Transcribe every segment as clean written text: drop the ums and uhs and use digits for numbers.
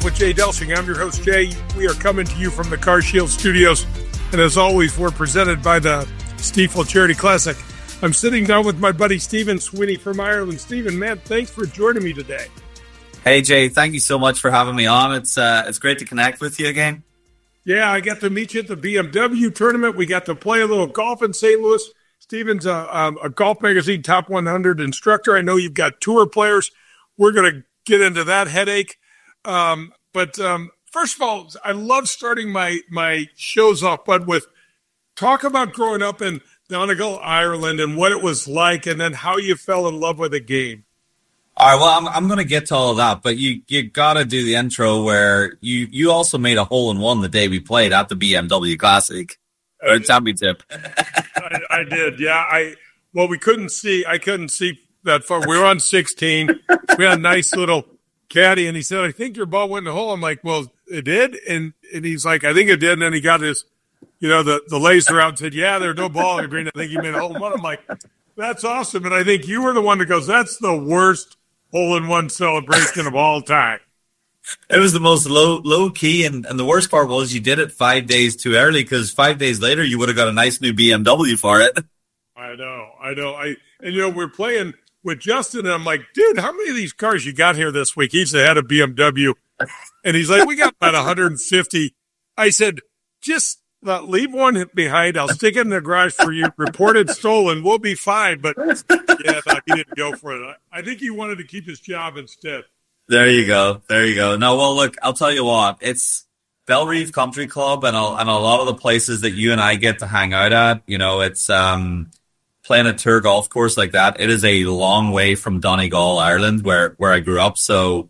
with Jay Delsing. I'm your host, Jay. We are coming to you from the Car Shield Studios. And as always, we're presented by the Stiefel Charity Classic. I'm sitting down with my buddy, Stephen Sweeney from Ireland. Stephen, man, thanks for joining me today. Hey, Jay, thank you so much for having me on. It's great to connect with you again. Yeah, I got to meet you at the BMW tournament. We got to play a little golf in St. Louis. Stephen's a Golf Magazine Top 100 instructor. I know you've got tour players. We're going to get into that headache. But first of all, I love starting my shows off, but with talk about growing up in Donegal, Ireland, and what it was like, and then how you fell in love with the game. All right, well, I'm going to get to all of that, but you got to do the intro where you also made a hole-in-one the day we played at the BMW Classic, or Championship. I did, yeah. We couldn't see. I couldn't see that far. We were on 16. We had a nice little caddy, and he said, I think your ball went in the hole. I'm like, well, it did? And he's like, I think it did. And then he got his, the laser out and said, yeah, there's no ball in the green. I think he made a hole-in-one. I'm like, that's awesome. And I think you were the one that goes, that's the worst hole-in-one celebration of all time. It was the most low key, and the worst part was you did it 5 days too early, because 5 days later you would have got a nice new BMW for it. I know. We're playing with Justin, and I'm like, dude, how many of these cars you got here this week? He's the head of BMW, and he's like, we got about 150. I said, just leave one behind. I'll stick it in the garage for you. Reported stolen. We'll be fine. But yeah, he didn't go for it. I think he wanted to keep his job instead. There you go. No, well, look, I'll tell you what. It's Bellerive Country Club and a lot of the places that you and I get to hang out at. It's playing a tour golf course like that. It is a long way from Donegal, Ireland, where I grew up. So,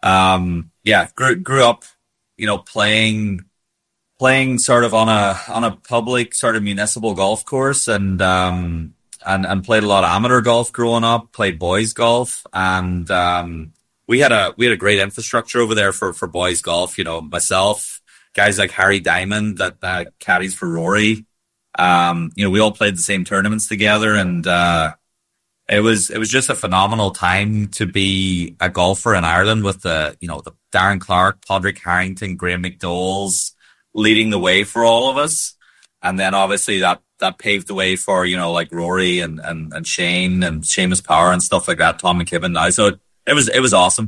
grew up, playing sort of on a public sort of municipal golf course, and played a lot of amateur golf growing up, played boys golf, and we had a great infrastructure over there for boys golf. Myself, guys like Harry Diamond that caddies for Rory. We all played the same tournaments together, and it was just a phenomenal time to be a golfer in Ireland with the Darren Clark, Padraig Harrington, Graham McDowell's leading the way for all of us. And then obviously that paved the way for, like Rory and Shane and Seamus Power and stuff like that, Tom McKibben now. So it was awesome.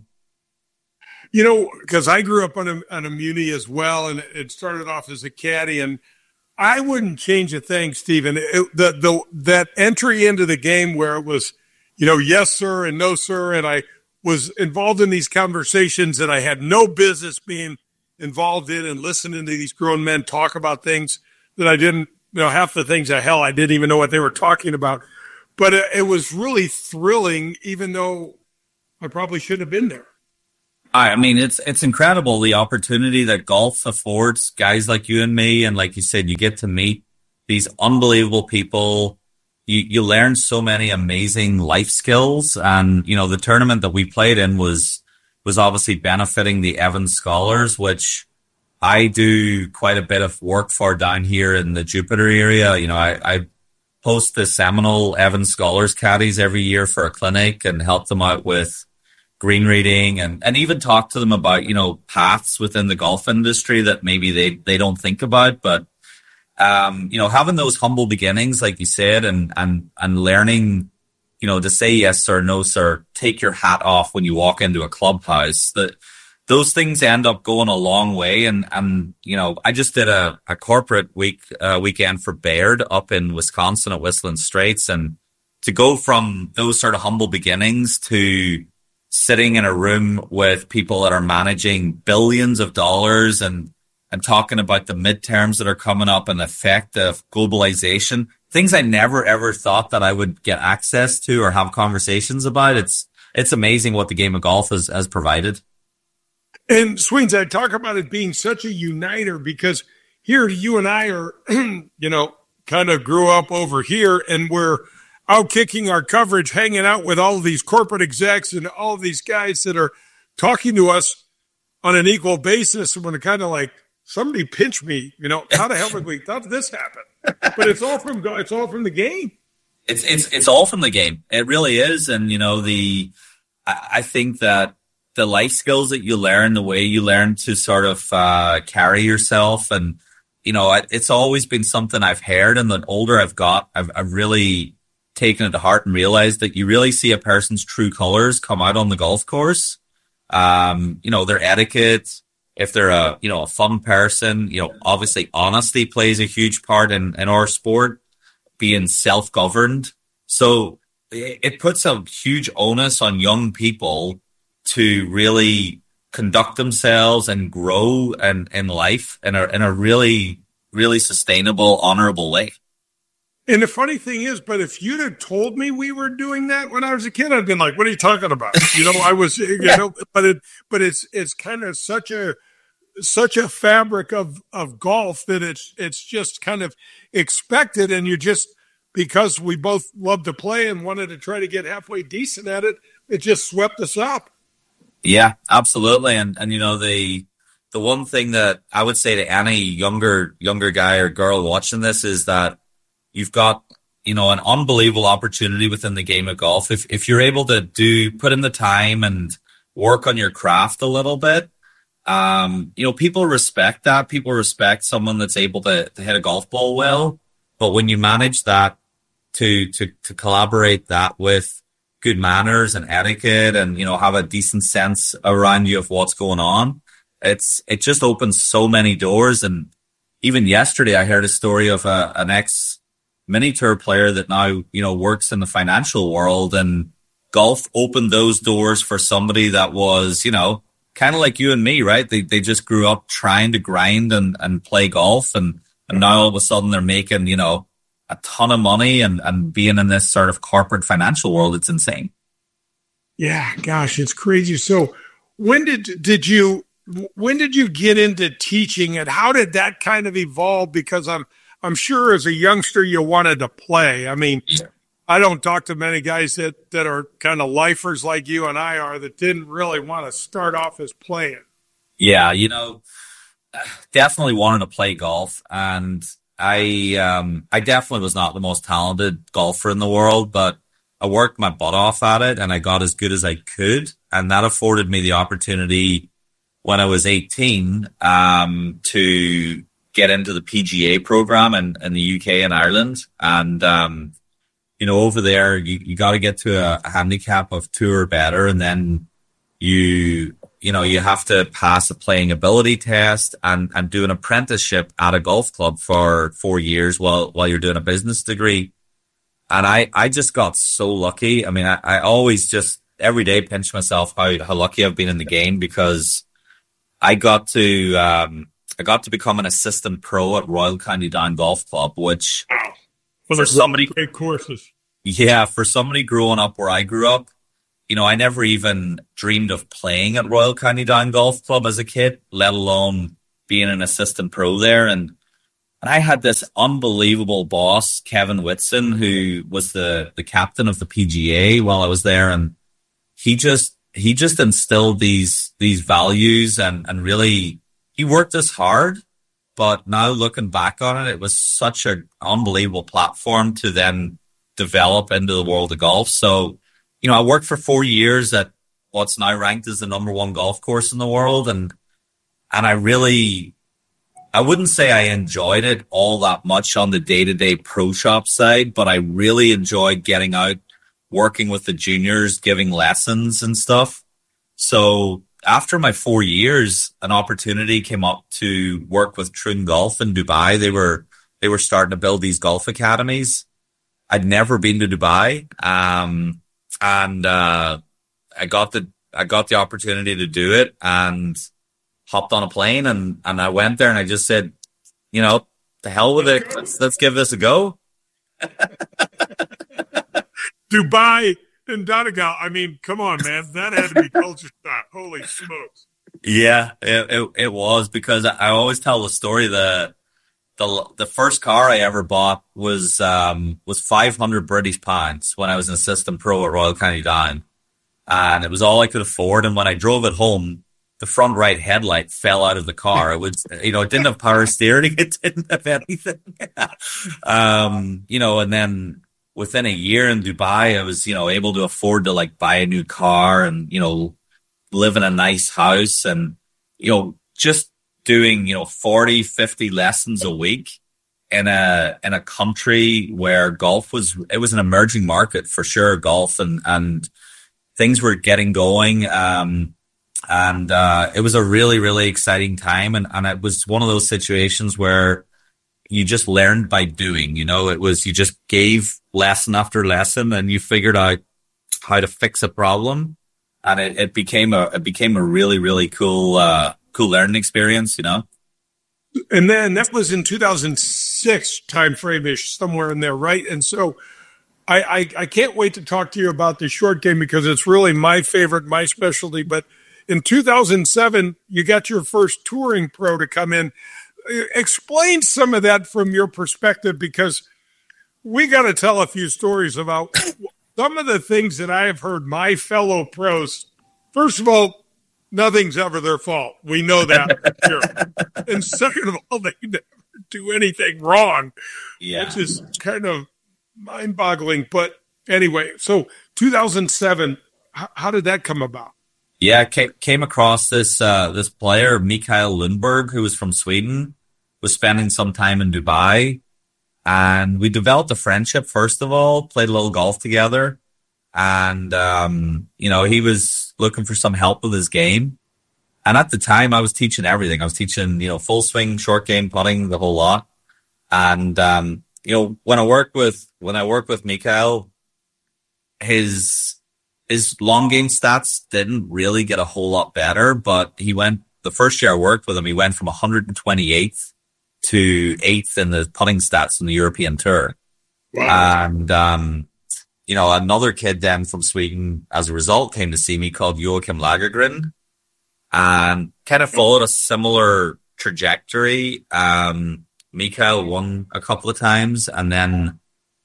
Because I grew up on a Muni as well, and it started off as a caddy, and I wouldn't change a thing, Stephen. That entry into the game where it was, yes, sir, and no, sir, and I was involved in these conversations that I had no business being involved in, and listening to these grown men talk about things that I didn't, half the things I didn't even know what they were talking about. But it was really thrilling, even though I probably shouldn't have been there. I mean, it's incredible, the opportunity that golf affords guys like you and me. And like you said, you get to meet these unbelievable people. You learn so many amazing life skills. And, the tournament that we played in was obviously benefiting the Evans Scholars, which I do quite a bit of work for down here in the Jupiter area. I post the Seminole Evans Scholars caddies every year for a clinic and help them out with green reading and even talk to them about, paths within the golf industry that maybe they don't think about. But, having those humble beginnings, like you said, and learning, to say yes sir, no sir, take your hat off when you walk into a clubhouse, that those things end up going a long way. And I just did a corporate weekend for Baird up in Wisconsin at Whistling Straits, and to go from those sort of humble beginnings to sitting in a room with people that are managing billions of dollars and talking about the midterms that are coming up and the effect of globalization, things I never ever thought that I would get access to or have conversations about. It's amazing what the game of golf has provided. And Sweens, I talk about it being such a uniter, because here you and I are, kind of grew up over here, and we're out kicking our coverage, hanging out with all of these corporate execs and all of these guys that are talking to us on an equal basis. And we're kind of like, somebody pinch me, how the hell did this happen? But it's all from the game. It's all from the game. It really is. And, I think that the life skills that you learn, the way you learn to sort of carry yourself. And, it's always been something I've heard. And the older I've got, I've really taken it to heart and realized that you really see a person's true colors come out on the golf course. Their etiquette, if they're a fun person, obviously honesty plays a huge part in our sport, being self-governed. So it puts a huge onus on young people to really conduct themselves and grow in life in a really, really sustainable, honorable way. And the funny thing is, but if you'd have told me we were doing that when I was a kid, I'd been like, what are you talking about? I was, but it's kind of such a fabric of golf that it's just kind of expected. And you just, because we both loved to play and wanted to try to get halfway decent at it, it just swept us up. Yeah, absolutely. And the one thing that I would say to any younger guy or girl watching this is that you've got, an unbelievable opportunity within the game of golf. If you're able to put in the time and work on your craft a little bit, people respect that. People respect someone that's able to hit a golf ball well. But when you manage that to collaborate that with good manners and etiquette and, have a decent sense around you of what's going on, it just opens so many doors. And even yesterday, I heard a story of an ex mini tour player that now, works in the financial world, and golf opened those doors for somebody that was, kind of like you and me, right? They just grew up trying to grind and play golf. And now all of a sudden they're making, a ton of money and being in this sort of corporate financial world. It's insane. Yeah, gosh, it's crazy. So when did you get into teaching, and how did that kind of evolve? Because I'm sure as a youngster you wanted to play. I mean, yeah. I don't talk to many guys that are kind of lifers like you and I are that didn't really want to start off as playing. Yeah, definitely wanted to play golf, and I definitely was not the most talented golfer in the world, but I worked my butt off at it and I got as good as I could. And that afforded me the opportunity when I was 18, to get into the PGA program in the UK and Ireland. And, over there, you got to get to a handicap of 2 or better. And then you have to pass a playing ability test and do an apprenticeship at a golf club for 4 years while you're doing a business degree. And I just got so lucky. I mean, I always just every day pinch myself how lucky I've been in the game, because I got to become an assistant pro at Royal County Down Golf Club, which for somebody great courses. Yeah, for somebody growing up where I grew up, I never even dreamed of playing at Royal County Down Golf Club as a kid, let alone being an assistant pro there. And I had this unbelievable boss, Kevin Whitson, who was the captain of the PGA while I was there. And he just instilled these values and really, he worked us hard. But now looking back on it, it was such an unbelievable platform to then develop into the world of golf. So, I worked for 4 years at what's now ranked as the number 1 golf course in the world. And I wouldn't say I enjoyed it all that much on the day-to-day pro shop side, but I really enjoyed getting out, working with the juniors, giving lessons and stuff. So after my 4 years, an opportunity came up to work with Troon Golf in Dubai. They were starting to build these golf academies. I'd never been to Dubai. And I got the opportunity to do it and hopped on a plane and I went there and I just said, the hell with it. Let's give this a go. Dubai and Donegal. I mean, come on, man. That had to be culture shock. Holy smokes. Yeah, it was, because I always tell the story that the first car I ever bought was 500 British pounds when I was an assistant pro at Royal County Down. And it was all I could afford. And when I drove it home, the front right headlight fell out of the car. It was, it didn't have power steering. It didn't have anything. And then within a year in Dubai, I was, able to afford to buy a new car and, live in a nice house and, just doing, 40, 50 lessons a week in a country where golf was an emerging market for sure, golf and things were getting going. And it was a really, really exciting time. And it was one of those situations where you just learned by doing, you just gave lesson after lesson and you figured out how to fix a problem. And it became a really, really cool learning experience, And then that was in 2006 time frame-ish, somewhere in there, right? And so I can't wait to talk to you about the short game because it's really my favorite, my specialty. But in 2007, you got your first touring pro to come in. Explain some of that from your perspective, because we got to tell a few stories about some of the things that I have heard my fellow pros. First of all, nothing's ever their fault. We know that. And second of all, they never do anything wrong, which is kind of mind-boggling. But anyway, so 2007, how did that come about? Yeah, came across this player, Mikael Lundberg, who was from Sweden, was spending some time in Dubai. And we developed a friendship, first of all, played a little golf together. And, he was looking for some help with his game. And at the time, I was teaching everything. I was teaching, full swing, short game, putting, the whole lot. And, when I worked with Mikael, his long game stats didn't really get a whole lot better, but the first year I worked with him, he went from 128th to 8th in the putting stats in the European Tour. Wow. And, another kid then from Sweden, as a result, came to see me called Joachim Lagergren and kind of followed a similar trajectory. Mikael won a couple of times and then,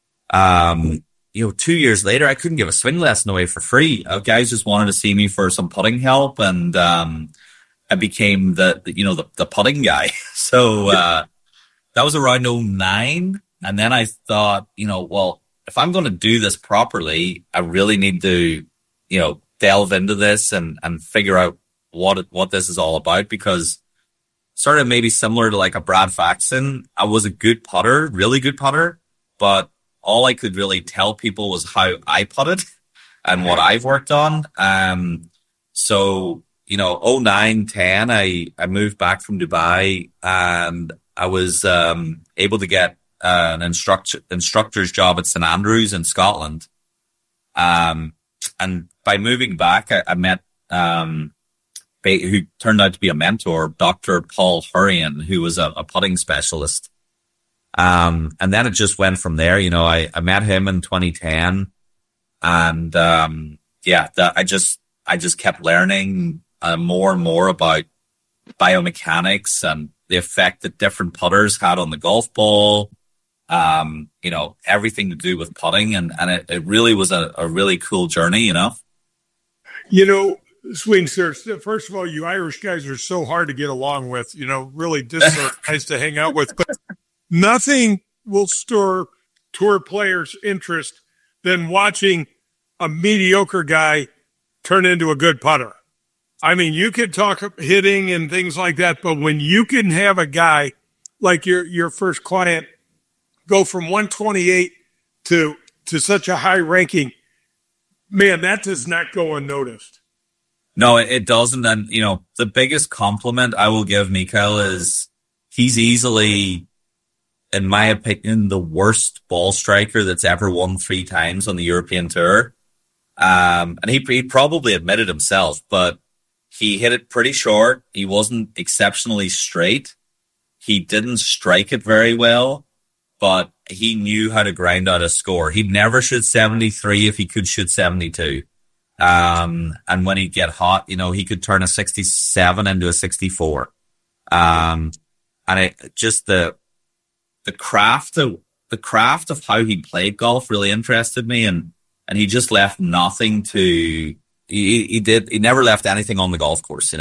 2 years later, I couldn't give a swing lesson away for free. Guys just wanted to see me for some putting help, and I became the putting guy. So that was around 2009, and then I thought, if I'm going to do this properly, I really need to, delve into this and figure out what this is all about, because sort of maybe similar to like a Brad Faxon, I was a good putter, really good putter, but all I could really tell people was how I putted and what I've worked on. So, 2009, 10, I moved back from Dubai and I was able to get an instructor's job at St Andrews in Scotland. And by moving back, I met who turned out to be a mentor, Dr. Paul Hurrian, who was a putting specialist. And then it just went from there. I met him in 2010 and, I just kept learning more and more about biomechanics and the effect that different putters had on the golf ball. Everything to do with putting. And it really was a really cool journey, Swing, sir, first of all, you Irish guys are so hard to get along with, really nice to hang out with. But nothing will stir tour players' interest than watching a mediocre guy turn into a good putter. I mean, you could talk hitting and things like that, but when you can have a guy like your first client go from 128 to such a high ranking, man, that does not go unnoticed. No, it doesn't. And, the biggest compliment I will give Mikael is he's easily, in my opinion, the worst ball striker that's ever won 3 times on the European Tour. And he probably admitted himself, but he hit it pretty short. He wasn't exceptionally straight. He didn't strike it very well, but he knew how to grind out a score. He'd never shoot 73 if he could shoot 72. And when he'd get hot, he could turn a 67 into a 64. And it just the craft of how he played golf really interested me, and he just left nothing to. He never left anything on the golf course,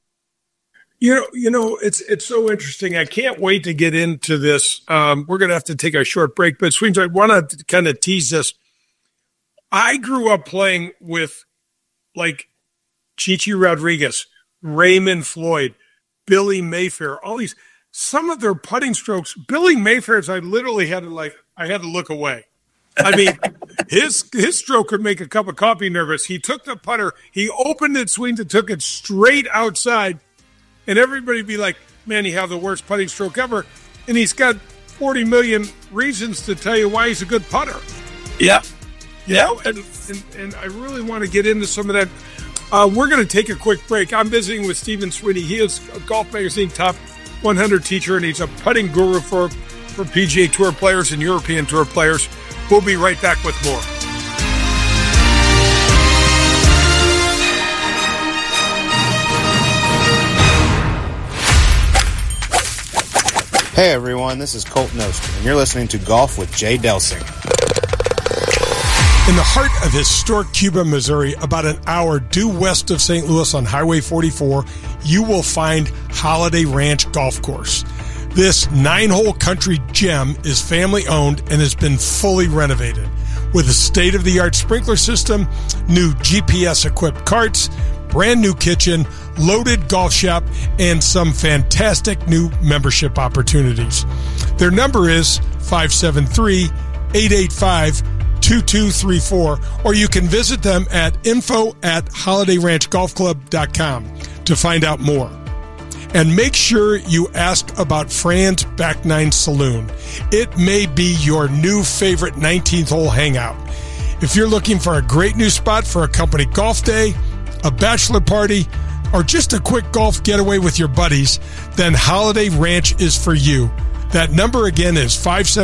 It's so interesting. I can't wait to get into this. We're going to have to take a short break, but Swings, I want to kind of tease this. I grew up playing with like Chichi Rodriguez, Raymond Floyd, Billy Mayfair, all these, some of their putting strokes, Billy Mayfair's, I literally had to look away. I mean, his stroke could make a cup of coffee nervous. He took the putter, he opened it, swings and took it straight outside, and everybody be like, man, you have the worst putting stroke ever. And he's got 40 million reasons to tell you why he's a good putter. Yeah. Yeah. And I really want to get into some of that. We're going to take a quick break. I'm visiting with Stephen Sweeney. He is a Golf Magazine Top 100 teacher, and he's a putting guru for PGA Tour players and European Tour players. We'll be right back with more. Hey everyone, this is Colt Nostra, and you're listening to Golf with Jay Delsing. In the heart of historic Cuba, Missouri, about an hour due west of St. Louis on Highway 44, you will find Holiday Ranch Golf Course. This 9-hole country gem is family-owned and has been fully renovated. With a state-of-the-art sprinkler system, new GPS-equipped carts, brand new kitchen, loaded golf shop, and some fantastic new membership opportunities. Their number is 573-885-2234, or you can visit them at info@holidayranchgolfclub.com to find out more. And make sure you ask about Fran's Back Nine Saloon. It may be your new favorite 19th hole hangout. If you're looking for a great new spot for a company golf day, a bachelor party, or just a quick golf getaway with your buddies, then Holiday Ranch is for you. That number again is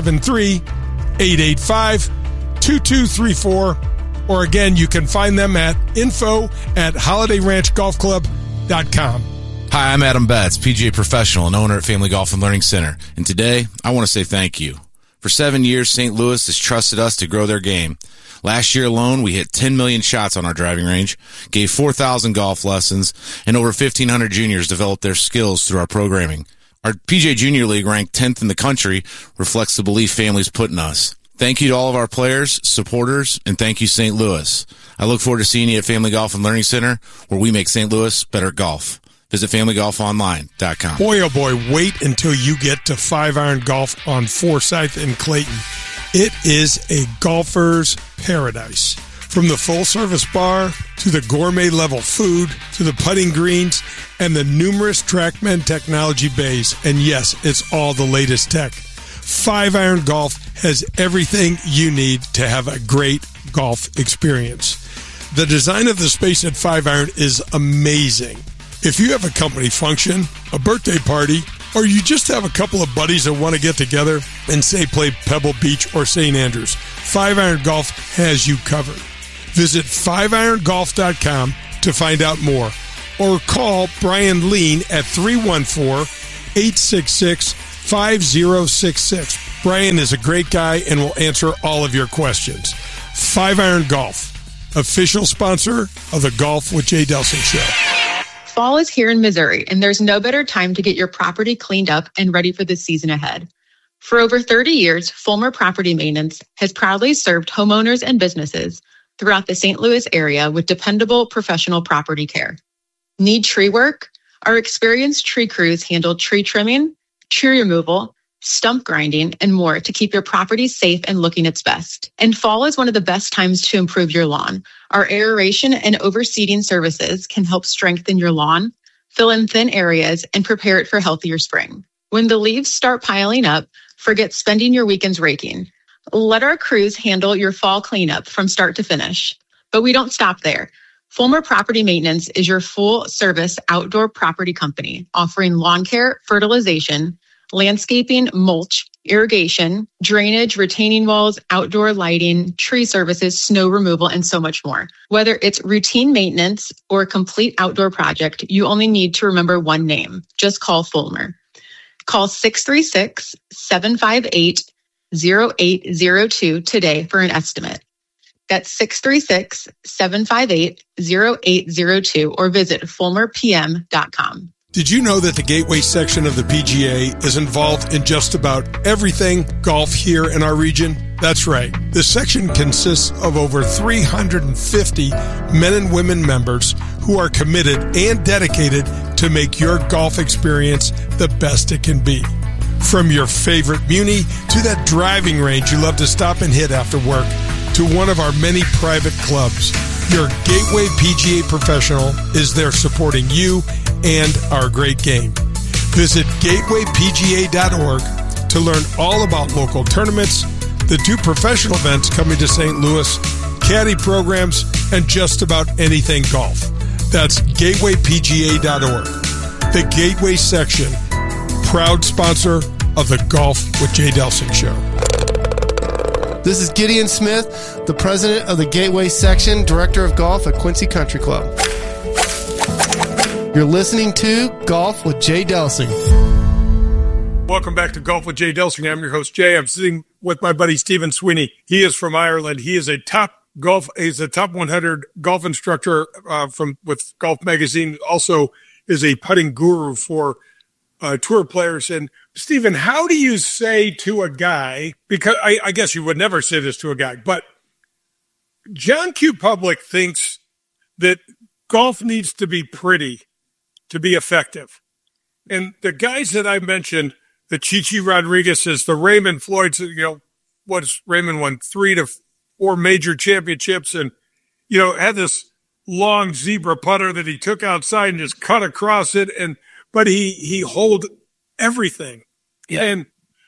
573-885-2234, or again, you can find them at info@holidayranchgolfclub.com. Hi, I'm Adam Betts, PGA professional and owner at Family Golf and Learning Center. And today, I want to say thank you. For 7 years, St. Louis has trusted us to grow their game. Last year alone, we hit 10 million shots on our driving range, gave 4,000 golf lessons, and over 1,500 juniors developed their skills through our programming. Our PGA Junior League, ranked 10th in the country, reflects the belief families put in us. Thank you to all of our players, supporters, and thank you, St. Louis. I look forward to seeing you at Family Golf and Learning Center, where we make St. Louis better at golf. Visit FamilyGolfOnline.com. Boy, oh boy, wait until you get to 5-Iron Golf on Forsyth and Clayton. It is a golfer's paradise. From the full-service bar to the gourmet-level food to the putting greens and the numerous TrackMan technology bays. And yes, it's all the latest tech. 5-Iron Golf has everything you need to have a great golf experience. The design of the space at 5-Iron is amazing. If you have a company function, a birthday party, or you just have a couple of buddies that want to get together and say play Pebble Beach or St. Andrews, 5-Iron Golf has you covered. Visit 5irongolf.com to find out more, or call Brian Lean at 314-866-5066. Brian is a great guy and will answer all of your questions. 5-Iron Golf, official sponsor of the Golf with Jay Delsing show. Fall is here in Missouri, and there's no better time to get your property cleaned up and ready for the season ahead. For over 30 years, Fulmer Property Maintenance has proudly served homeowners and businesses throughout the St. Louis area with dependable professional property care. Need tree work? Our experienced tree crews handle tree trimming, tree removal, stump grinding, and more to keep your property safe and looking its best. And fall is one of the best times to improve your lawn. Our aeration and overseeding services can help strengthen your lawn, fill in thin areas, and prepare it for healthier spring. When the leaves start piling up, forget spending your weekends raking. Let our crews handle your fall cleanup from start to finish. But we don't stop there. Fulmer Property Maintenance is your full-service outdoor property company offering lawn care, fertilization, landscaping, mulch, irrigation, drainage, retaining walls, outdoor lighting, tree services, snow removal, and so much more. Whether it's routine maintenance or a complete outdoor project, you only need to remember one name. Just call Fulmer. Call 636-758-0802 today for an estimate. That's 636-758-0802 or visit fulmerpm.com. Did you know that the Gateway section of the PGA is involved in just about everything golf here in our region? That's right. This section consists of over 350 men and women members who are committed and dedicated to make your golf experience the best it can be. From your favorite Muni to that driving range you love to stop and hit after work to one of our many private clubs, your Gateway PGA professional is there supporting you and our great game. Visit gatewaypga.org to learn all about local tournaments, the 2 professional events coming to St. Louis, caddy programs, and just about anything golf. That's gatewaypga.org. The Gateway section, proud sponsor of the Golf with Jay Delsing show. This is Gideon Smith, the president of the Gateway section, director of golf at Quincy Country Club. You're listening to Golf with Jay Delsing. Welcome back to Golf with Jay Delsing. I'm your host, Jay. I'm sitting with my buddy, Stephen Sweeney. He is from Ireland. He is a top 100 golf instructor with Golf Magazine. Also is a putting guru for tour players. And Stephen, how do you say to a guy, because I guess you would never say this to a guy, but John Q. Public thinks that golf needs to be pretty to be effective. And the guys that I mentioned, the Chichi Rodriguez's, the Raymond Floyd's, Raymond won 3 to 4 major championships and, had this long zebra putter that he took outside and just cut across it. But he hold everything. Yeah. And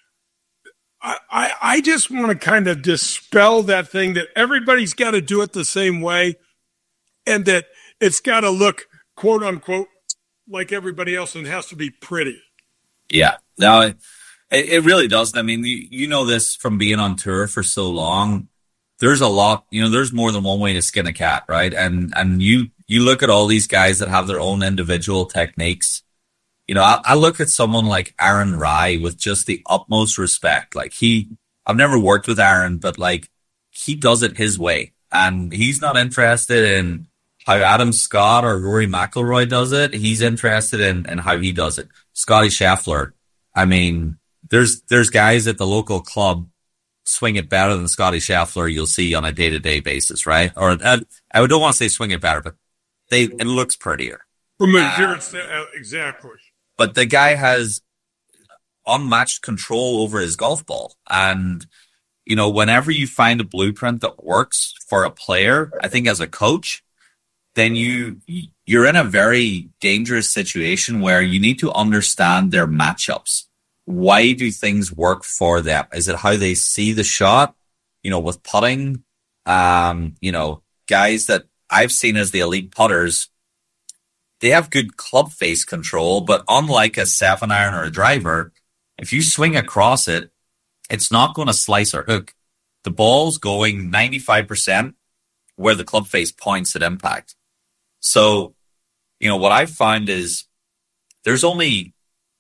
I just want to kind of dispel that thing that everybody's got to do it the same way and that it's got to look, quote unquote, like everybody else and it has to be pretty. Yeah. No, it really does. I mean, you know this from being on tour for so long. There's a lot, there's more than one way to skin a cat, right? And you look at all these guys that have their own individual techniques. I look at someone like Aaron Rai with just the utmost respect. Like I've never worked with Aaron, but like he does it his way and he's not interested in how Adam Scott or Rory McIlroy does it. He's interested in how he does it. Scotty Scheffler. I mean, there's guys at the local club swing it better than Scotty Scheffler you'll see on a day-to-day basis, right? Or I don't want to say swing it better, but it looks prettier. From endurance, exactly. But the guy has unmatched control over his golf ball. And, whenever you find a blueprint that works for a player, I think as a coach, then you're in a very dangerous situation where you need to understand their matchups. Why do things work for them? Is it how they see the shot? With putting, guys that I've seen as the elite putters, they have good club face control, but unlike a 7-iron or a driver, if you swing across it, it's not going to slice or hook. The ball's going 95% where the club face points at impact. So, what I've found is there's only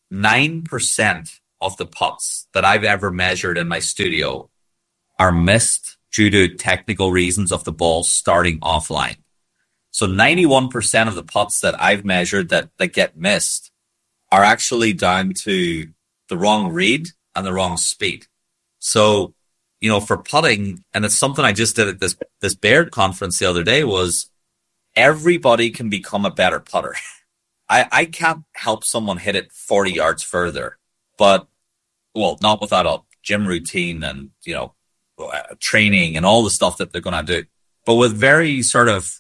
9% of the putts that I've ever measured in my studio are missed due to technical reasons of the ball starting offline. So 91% of the putts that I've measured that get missed are actually down to the wrong read and the wrong speed. So, for putting, and it's something I just did at this Baird conference the other day, was everybody can become a better putter. I can't help someone hit it 40 yards further, but, not without a gym routine and, training and all the stuff that they're going to do. But with very sort of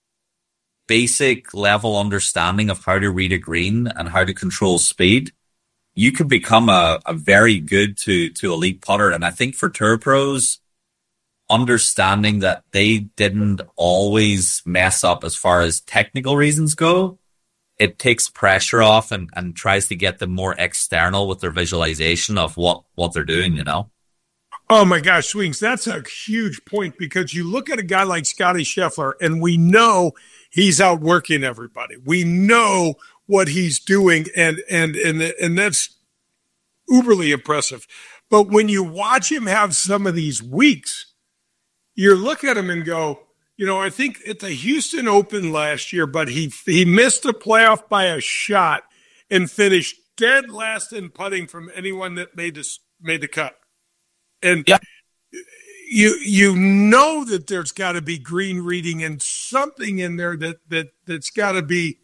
basic level understanding of how to read a green and how to control speed, you can become a very good to elite putter. And I think for tour pros, understanding that they didn't always mess up as far as technical reasons go, it takes pressure off and tries to get them more external with their visualization of what they're doing, Oh my gosh, Swings, that's a huge point because you look at a guy like Scotty Scheffler and we know he's outworking everybody. We know what he's doing and that's uberly impressive. But when you watch him have some of these weeks, you look at him and go, I think at the Houston Open last year, but he missed a playoff by a shot and finished dead last in putting from anyone that made the cut. And you know that there's got to be green reading and something in there that's got to be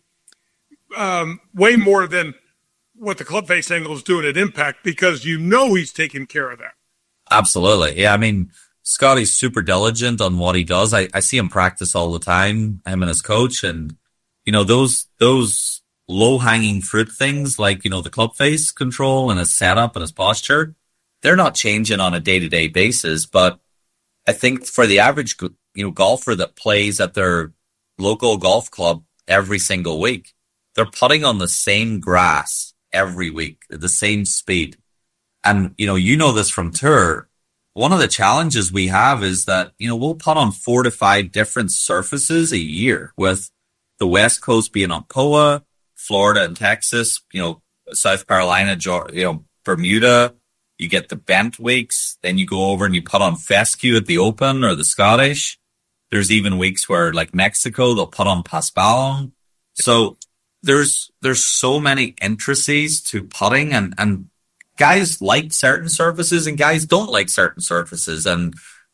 way more than what the club face angle is doing at Impact, because you know he's taking care of that. Absolutely. Yeah, I mean, Scotty's super diligent on what he does. I see him practice all the time, him and his coach, and, you know, those low-hanging fruit things like, you know, the club face control and his setup and his posture, they're not changing on a day-to-day basis. But I think for the average, you know, golfer that plays at their local golf club every single week, they're putting on the same grass every week, at the same speed. And, you know this from tour. One of the challenges we have is that, you know, we'll putt on 4 to 5 different surfaces a year, with the West Coast being on POA, Florida and Texas, you know, South Carolina, you know, Bermuda. You get the bent weeks, then you go over and you putt on fescue at the Open or the Scottish. There's even weeks where, like Mexico, they'll putt on Paspalum. So there's so many intricacies to putting, and guys like certain surfaces and guys don't like certain surfaces. And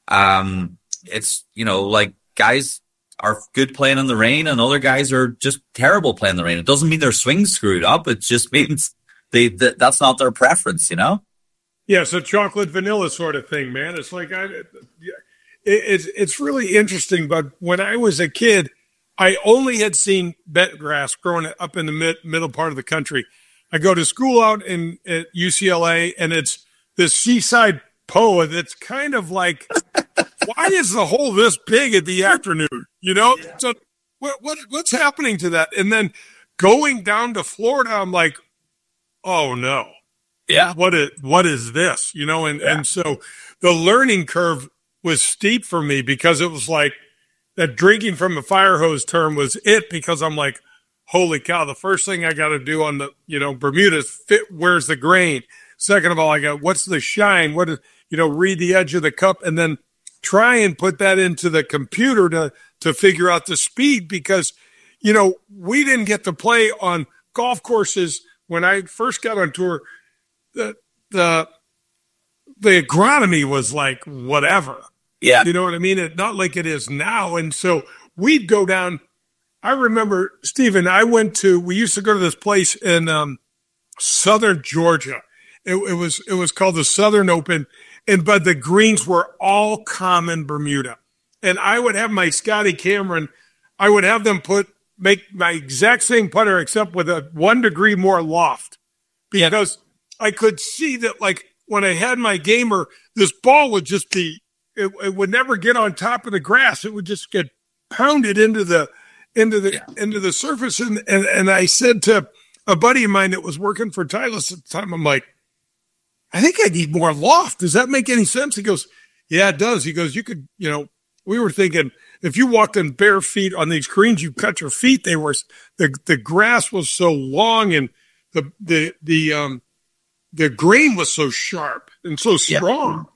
it's, you know, like guys are good playing in the rain and other guys are just terrible playing in the rain. It doesn't mean their swing's screwed up. It just means that's not their preference, you know? Yeah, it's a chocolate vanilla sort of thing, man. It's like it's really interesting. But when I was a kid, I only had seen bent grass growing up in the middle part of the country. I go to school out at UCLA, and it's this seaside POA that's kind of like, why is the hole this big at the afternoon? You know, yeah. So what's happening to that? And then going down to Florida, I'm like, oh no, yeah, what is this? You know, and so the learning curve was steep for me, because it was like that drinking from a fire hose term was it, because I'm like, holy cow, the first thing I got to do on the, you know, Bermuda is where's the grain? Second of all, I got, what's the shine? What is, you know, read the edge of the cup, and then try and put that into the computer to figure out the speed, because, you know, we didn't get to play on golf courses when I first got on tour. The agronomy was like whatever. Yeah. You know what I mean? Not like it is now. And so we'd go down. I remember, Stephen, we used to go to this place in southern Georgia. It was called the Southern Open, but the greens were all common Bermuda. And I would have my Scotty Cameron, I would have them make my exact same putter, except with a 1 degree more loft, because I could see that, like, when I had my gamer, this ball would just be, it would never get on top of the grass. It would just get pounded into the surface. And I said to a buddy of mine that was working for Titleist at the time, I'm like, I think I need more loft. Does that make any sense? He goes, yeah, it does. He goes, you could, you know, we were thinking if you walked in bare feet on these greens, you cut your feet. The grass was so long, and the grain was so sharp and so strong.